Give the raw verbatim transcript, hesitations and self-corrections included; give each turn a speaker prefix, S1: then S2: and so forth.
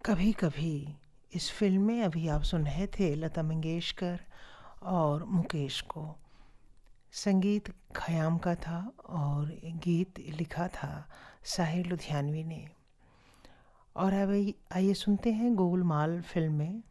S1: कभी कभी इस फिल्म में अभी आप सुन रहे थे लता मंगेशकर और मुकेश को। संगीत खयाम का था और गीत लिखा था साहिर लुधियानवी ने। और अब आइए सुनते हैं गोलमाल फिल्म में